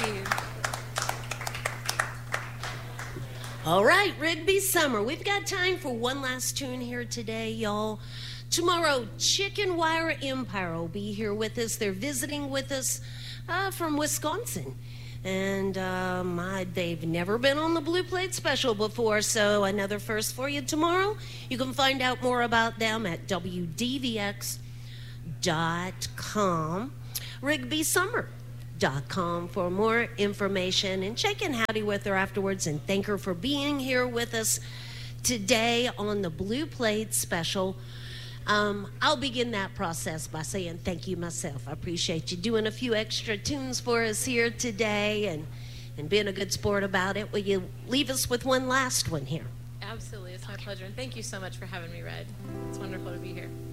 you. All right, Rigby Summer. We've got time for one last tune here today, y'all. Tomorrow, Chicken Wire Empire will be here with us. They're visiting with us from Wisconsin. And they've never been on the Blue Plate Special before, so another first for you tomorrow. You can find out more about them at WDVX.com. RigbySummer.com for more information, and shake and howdy with her afterwards and thank her for being here with us today on the Blue Plate Special. I'll begin that process by saying thank you myself. I appreciate you doing a few extra tunes for us here today and being a good sport about it. Will you leave us with one last one here? Absolutely. It's my pleasure. And thank you so much for having me, Red. It's wonderful to be here.